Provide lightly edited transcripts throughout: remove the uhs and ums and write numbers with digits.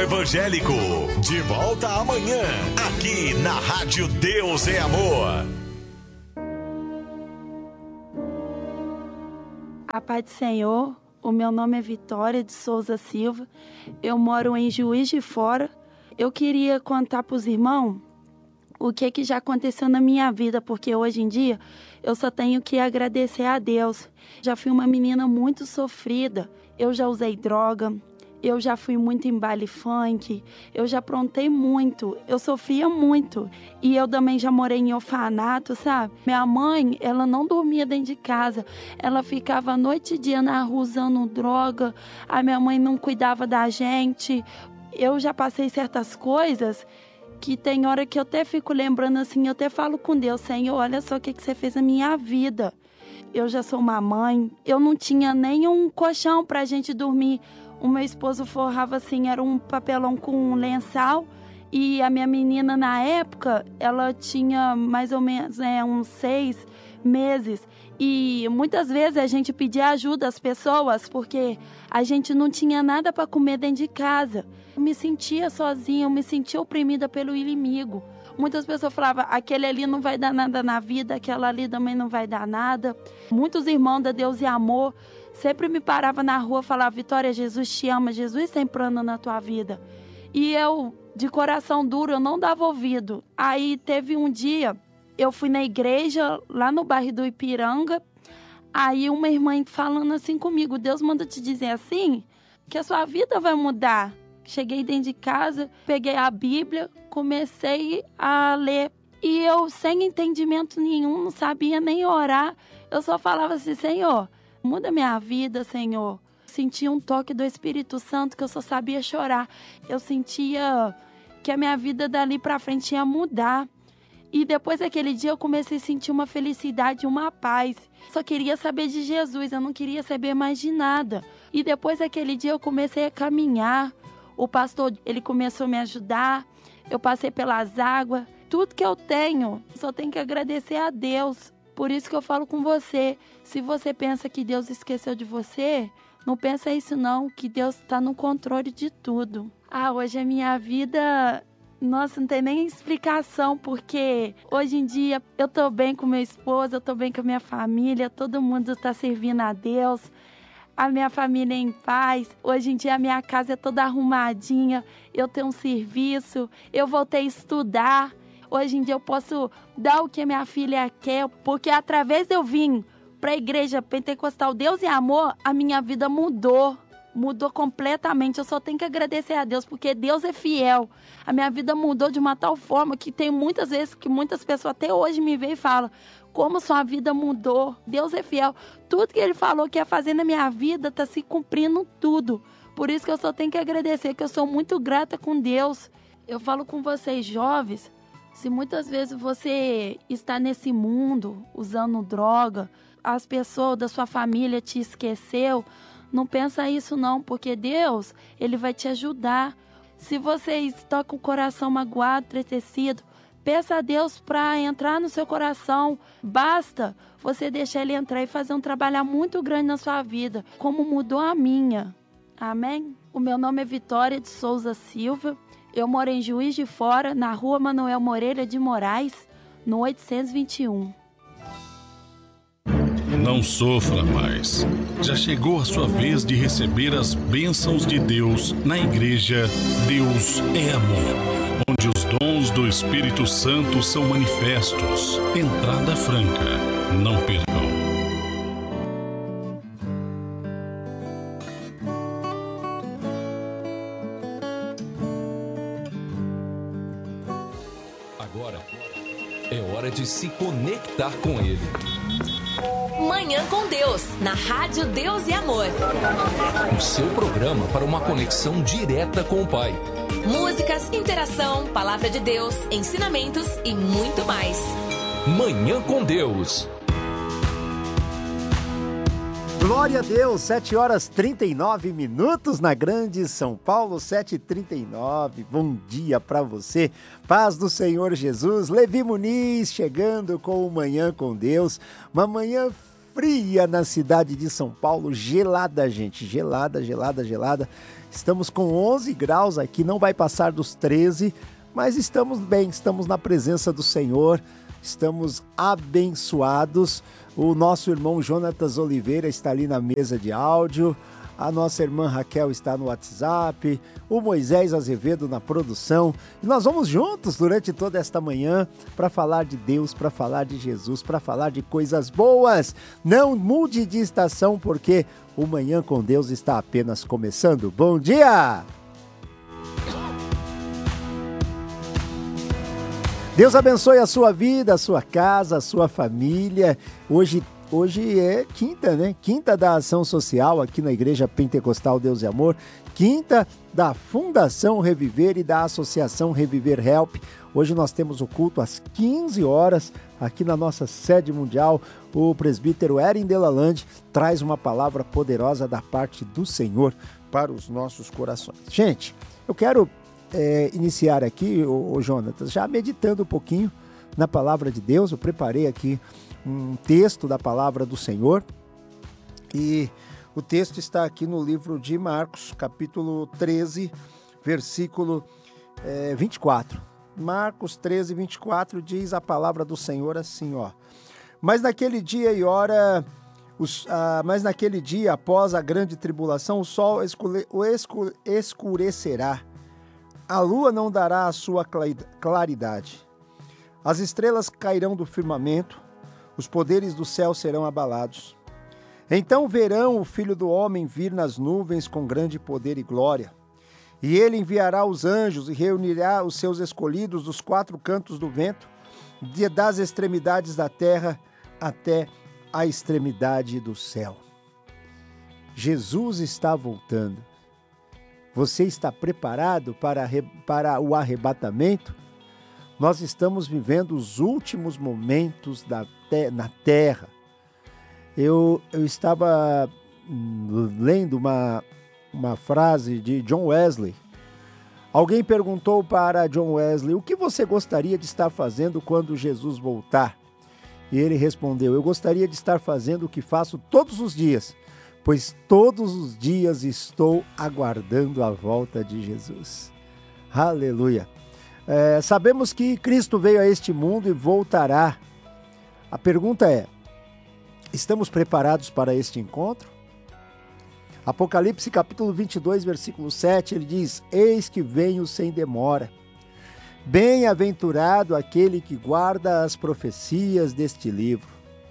Evangélico. De volta amanhã, aqui na Rádio Deus é Amor. A paz do Senhor, o meu nome é Vitória de Souza Silva, eu moro em Juiz de Fora. Eu queria contar para os irmãos o que já aconteceu na minha vida, porque hoje em dia eu só tenho que agradecer a Deus. Já fui uma menina muito sofrida, eu já usei droga, eu já fui muito em baile funk, eu já aprontei muito, eu sofria muito. E eu também já morei em orfanato, sabe? Minha mãe, ela não dormia dentro de casa, ela ficava noite e dia na rua usando droga, a minha mãe não cuidava da gente. Eu já passei certas coisas que tem hora que eu até fico lembrando assim, eu até falo com Deus, Senhor, olha só o que você fez na minha vida. Eu já sou uma mãe, eu não tinha nem um colchão pra gente dormir. O meu esposo forrava assim, era um papelão com um lençol. E a minha menina, na época, ela tinha mais ou menos uns 6 meses. E muitas vezes a gente pedia ajuda às pessoas, porque a gente não tinha nada para comer dentro de casa. Eu me sentia sozinha, eu me sentia oprimida pelo inimigo. Muitas pessoas falavam, aquele ali não vai dar nada na vida, aquela ali também não vai dar nada. Muitos irmãos da Deus e Amor sempre me paravam na rua e falavam, Vitória, Jesus te ama, Jesus tem plano na tua vida. E eu, de coração duro, eu não dava ouvido. Aí teve um dia, eu fui na igreja, lá no bairro do Ipiranga, aí uma irmã falando assim comigo, Deus manda te dizer assim, que a sua vida vai mudar. Cheguei dentro de casa, peguei a Bíblia, comecei a ler. E eu, sem entendimento nenhum, não sabia nem orar. Eu só falava assim, Senhor, muda minha vida, Senhor. Sentia um toque do Espírito Santo que eu só sabia chorar. Eu sentia que a minha vida dali pra frente ia mudar. E depois daquele dia eu comecei a sentir uma felicidade, uma paz. Só queria saber de Jesus, eu não queria saber mais de nada. E depois daquele dia eu comecei a caminhar. O pastor, ele começou a me ajudar. Eu passei pelas águas. Tudo que eu tenho, só tenho que agradecer a Deus. Por isso que eu falo com você. Se você pensa que Deus esqueceu de você, não pensa isso não, que Deus está no controle de tudo. Hoje a minha vida, nossa, não tem nem explicação, porque hoje em dia eu tô bem com meu esposo, eu tô bem com a minha família, todo mundo está servindo a Deus. A minha família é em paz. Hoje em dia a minha casa é toda arrumadinha, eu tenho um serviço, eu voltei a estudar. Hoje em dia eu posso dar o que a minha filha quer, porque através de eu vir para a igreja pentecostal Deus e Amor, a minha vida mudou completamente. Eu só tenho que agradecer a Deus, porque Deus é fiel. A minha vida mudou de uma tal forma que tem muitas vezes que muitas pessoas até hoje me veem e falam, como sua vida mudou, Deus é fiel. Tudo que Ele falou que ia fazer na minha vida está se cumprindo tudo. Por isso que eu só tenho que agradecer, que eu sou muito grata com Deus. Eu falo com vocês jovens, se muitas vezes você está nesse mundo usando droga, as pessoas da sua família te esqueceu, não pensa isso não, porque Deus, Ele vai te ajudar. Se você está com o coração magoado, entristecido, peça a Deus para entrar no seu coração. Basta você deixar Ele entrar e fazer um trabalho muito grande na sua vida, como mudou a minha. Amém? O meu nome é Vitória de Souza Silva. Eu moro em Juiz de Fora, na rua Manuel Moreira de Moraes, no 821. Não sofra mais. Já chegou a sua vez de receber as bênçãos de Deus na igreja Deus é Amor, onde os dons do Espírito Santo são manifestos. Entrada franca. Não percam. Agora é hora de se conectar com Ele. Manhã com Deus, na Rádio Deus e Amor. O seu programa para uma conexão direta com o Pai. Músicas, interação, palavra de Deus, ensinamentos e muito mais. Manhã com Deus. Glória a Deus, 7h39 na Grande São Paulo, 7h39. Bom dia para você, paz do Senhor Jesus. Levi Muniz chegando com o Manhã com Deus, uma manhã fria na cidade de São Paulo, gelada, gente, gelada. Estamos com 11 graus aqui, não vai passar dos 13, mas estamos bem, estamos na presença do Senhor, estamos abençoados. O nosso irmão Jonatas Oliveira está ali na mesa de áudio, a nossa irmã Raquel está no WhatsApp, o Moisés Azevedo na produção. E nós vamos juntos durante toda esta manhã para falar de Deus, para falar de Jesus, para falar de coisas boas. Não mude de estação, porque o Manhã com Deus está apenas começando. Bom dia! Deus abençoe a sua vida, a sua casa, a sua família. Hoje é quinta, né? Quinta da ação social aqui na Igreja Pentecostal Deus e Amor. Quinta da Fundação Reviver e da Associação Reviver Help. Hoje nós temos o culto às 15 horas aqui na nossa sede mundial. O presbítero Erin Delalande traz uma palavra poderosa da parte do Senhor para os nossos corações. Gente, eu quero iniciar aqui, o Jonatas, já meditando um pouquinho na palavra de Deus. Eu preparei aqui um texto da palavra do Senhor e o texto está aqui no livro de Marcos, capítulo 13, versículo 24. Marcos 13, 24 diz a palavra do Senhor assim, ó. Mas naquele dia após a grande tribulação, o sol escurecerá, a lua não dará a sua claridade, as estrelas cairão do firmamento, os poderes do céu serão abalados. Então verão o Filho do Homem vir nas nuvens com grande poder e glória. E ele enviará os anjos e reunirá os seus escolhidos dos 4 cantos do vento, das extremidades da terra até a extremidade do céu. Jesus está voltando. Você está preparado para o arrebatamento? Nós estamos vivendo os últimos momentos na Terra. Eu estava lendo uma frase de John Wesley. Alguém perguntou para John Wesley: o que você gostaria de estar fazendo quando Jesus voltar? E ele respondeu: eu gostaria de estar fazendo o que faço todos os dias, pois todos os dias estou aguardando a volta de Jesus. Aleluia! Sabemos que Cristo veio a este mundo e voltará. A pergunta é: estamos preparados para este encontro? Apocalipse capítulo 22, versículo 7, ele diz: eis que venho sem demora. Bem-aventurado aquele que guarda as profecias deste livro.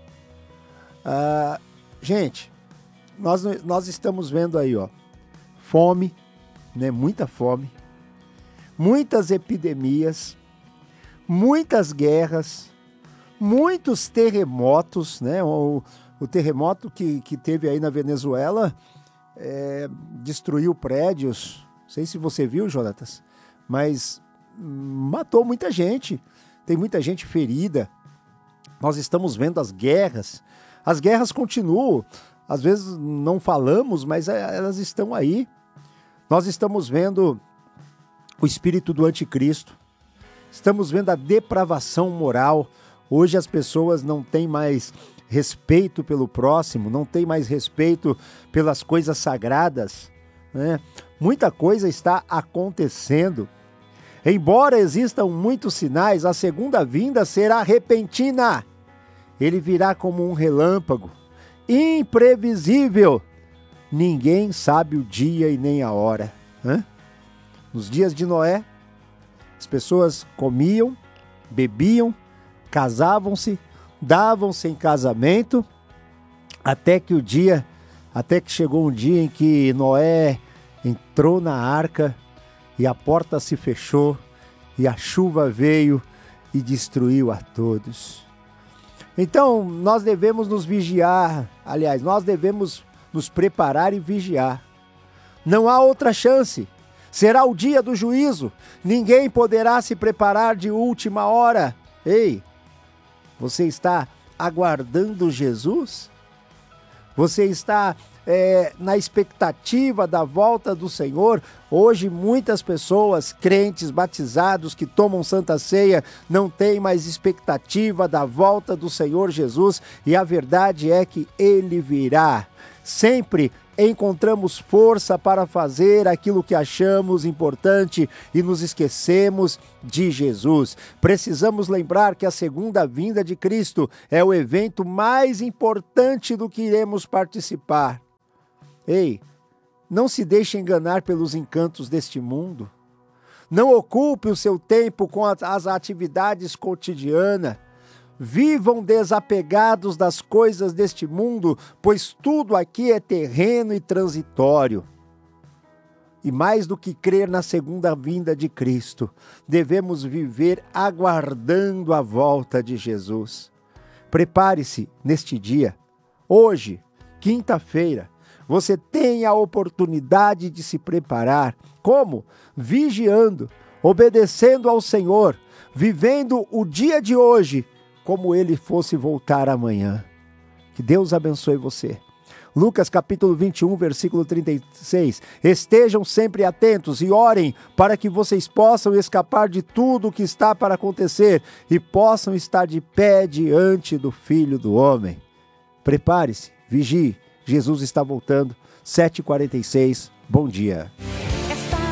Gente, nós estamos vendo aí, ó, fome, né? Muita fome, muitas epidemias, muitas guerras, muitos terremotos, né? O terremoto que teve aí na Venezuela destruiu prédios. Não sei se você viu, Jonatas, mas matou muita gente. Tem muita gente ferida. Nós estamos vendo as guerras. As guerras continuam. Às vezes não falamos, mas elas estão aí. Nós estamos vendo o espírito do anticristo. Estamos vendo a depravação moral. Hoje as pessoas não têm mais respeito pelo próximo, não têm mais respeito pelas coisas sagradas, né? Muita coisa está acontecendo. Embora existam muitos sinais, a segunda vinda será repentina. Ele virá como um relâmpago, imprevisível. Ninguém sabe o dia e nem a hora. Nos dias de Noé, as pessoas comiam, bebiam, casavam-se, davam-se em casamento, até que chegou um dia em que Noé entrou na arca e a porta se fechou e a chuva veio e destruiu a todos. Então, nós devemos nos vigiar, aliás, nós devemos nos preparar e vigiar. Não há outra chance. Será o dia do juízo. Ninguém poderá se preparar de última hora. Ei, você está aguardando Jesus? Você está na expectativa da volta do Senhor. Hoje muitas pessoas, crentes, batizados, que tomam Santa Ceia, não têm mais expectativa da volta do Senhor Jesus, e a verdade é que Ele virá. Sempre encontramos força para fazer aquilo que achamos importante e nos esquecemos de Jesus. Precisamos lembrar que a segunda vinda de Cristo é o evento mais importante do que iremos participar. Ei, não se deixe enganar pelos encantos deste mundo. Não ocupe o seu tempo com as atividades cotidianas. Vivam desapegados das coisas deste mundo, pois tudo aqui é terreno e transitório. E mais do que crer na segunda vinda de Cristo, devemos viver aguardando a volta de Jesus. Prepare-se neste dia. Hoje, quinta-feira, você tem a oportunidade de se preparar. Como? Vigiando, obedecendo ao Senhor, vivendo o dia de hoje como ele fosse voltar amanhã. Que Deus abençoe você. Lucas capítulo 21, versículo 36. Estejam sempre atentos e orem para que vocês possam escapar de tudo o que está para acontecer e possam estar de pé diante do Filho do Homem. Prepare-se, vigie. Jesus está voltando. 7h46. Bom dia.